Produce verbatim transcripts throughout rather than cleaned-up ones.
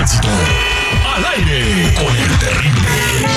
tránsito. Al aire con el terrible.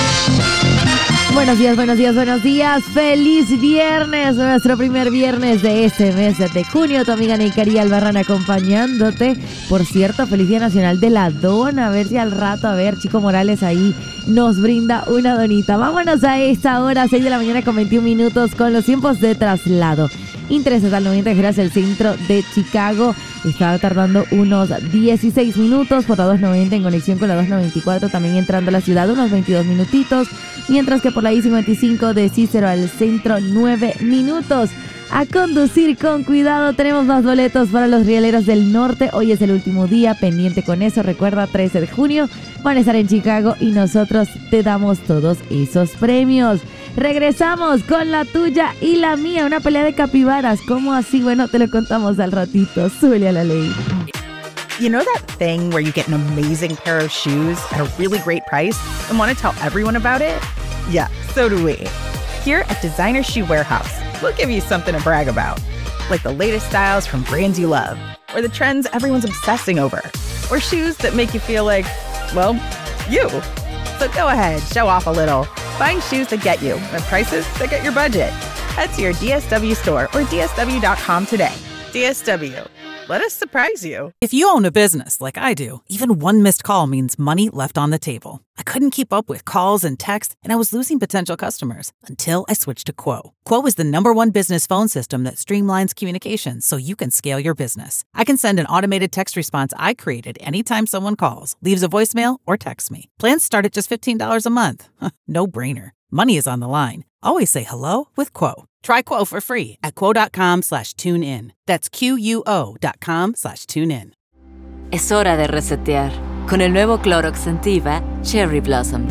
Buenos días, buenos días, buenos días. Feliz viernes, nuestro primer viernes de este mes de junio. Tu amiga Neikari Albarrán acompañándote. Por cierto, feliz Día Nacional de la Dona. A ver si al rato, a ver, Chico Morales ahí nos brinda una donita. Vámonos a esta hora, seis de la mañana con veintiún minutos, con los tiempos de traslado. Intereses al noventa grados el centro de Chicago. Estaba tardando unos dieciséis minutos por la dos noventa en conexión con la dos noventa y cuatro. También entrando a la ciudad unos veintidós minutitos. Mientras que por la I cincuenta y cinco de Cícero al centro nueve minutos. A conducir con cuidado. Tenemos más boletos para los rieleros del norte. Hoy es el último día, pendiente con eso. Recuerda, trece de junio van a estar en Chicago y nosotros te damos todos esos premios. Regresamos con la tuya y la mía, una pelea de capibaras. ¿Cómo así? Bueno, te lo contamos al ratito. Súbele a la ley. You know that thing where you get an amazing pair of shoes at a really great price and want to tell everyone about it? Yeah, so do we. Here at Designer Shoe Warehouse, we'll give you something to brag about, like the latest styles from brands you love, or the trends everyone's obsessing over, or shoes that make you feel like, well, you. So go ahead, show off a little. Find shoes that get you at prices that get your budget. Head to your D S W store or D S W dot com today. D S W. Let us surprise you. If you own a business like I do, even one missed call means money left on the table. I couldn't keep up with calls and texts, and I was losing potential customers until I switched to Quo. Quo is the number one business phone system that streamlines communications so you can scale your business. I can send an automated text response I created anytime someone calls, leaves a voicemail, or texts me. Plans start at just fifteen dollars a month. No brainer. Money is on the line. Always say hello with Quo. Try Quo for free at quo.com slash tune in. That's Q-U-O dot com slash tune in. Es hora de resetear con el nuevo Clorox Scentiva Cherry Blossom.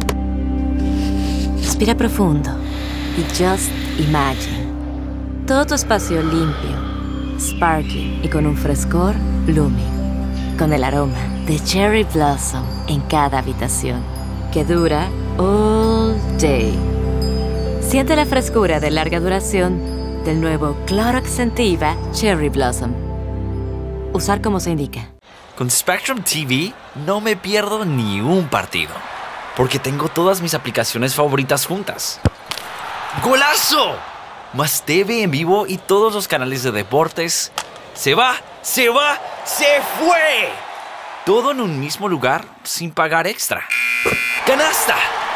Respira profundo y just imagine. Todo tu espacio limpio, sparkling y con un frescor blooming. Con el aroma de Cherry Blossom en cada habitación que dura all day. Siente la frescura de larga duración del nuevo Clorox Scentiva Cherry Blossom. Usar como se indica. Con Spectrum T V no me pierdo ni un partido, porque tengo todas mis aplicaciones favoritas juntas. ¡Golazo! Más T V en vivo y todos los canales de deportes. ¡Se va! ¡Se va! ¡Se fue! Todo en un mismo lugar sin pagar extra. ¡Canasta!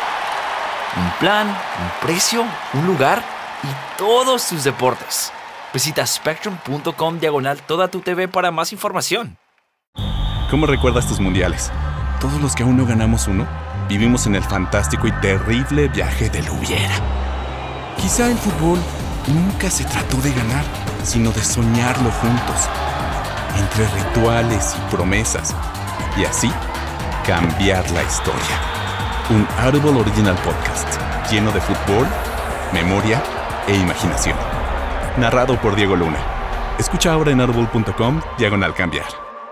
Un plan, un precio, un lugar y todos tus deportes. Visita spectrum.com diagonal toda tu T V para más información. ¿Cómo recuerdas tus mundiales? Todos los que aún no ganamos uno, vivimos en el fantástico y terrible viaje del hubiera. Quizá el fútbol nunca se trató de ganar, sino de soñarlo juntos. Entre rituales y promesas. Y así, cambiar la historia. Un Audible Original Podcast lleno de fútbol, memoria e imaginación. Narrado por Diego Luna. Escucha ahora en audible.com diagonal cambiar.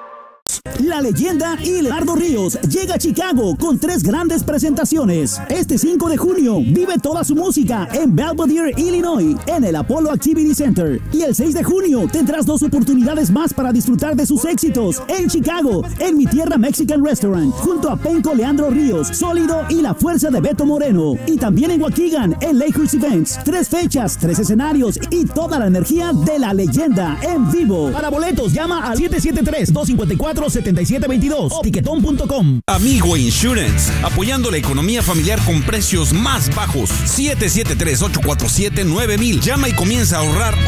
La leyenda y Leonardo Ríos llega a Chicago con tres grandes presentaciones. Este cinco de junio vive toda su música en Belvedere, Illinois, en el Apollo Activity Center. Y el seis de junio tendrás dos oportunidades más para disfrutar de sus éxitos en Chicago, en Mi Tierra Mexican Restaurant, junto a Penco Leandro Ríos, Sólido y La Fuerza de Beto Moreno. Y también en Waukegan, en Lakers Events. Tres fechas, tres escenarios y toda la energía de la leyenda en vivo. Para boletos llama al siete siete tres, dos cinco cuatro, siete siete dos dos o tiquetón punto com. Amigo Insurance, apoyando la economía familiar con precios más bajos. siete siete tres, ocho cuatro siete, nueve mil. Llama y comienza a ahorrar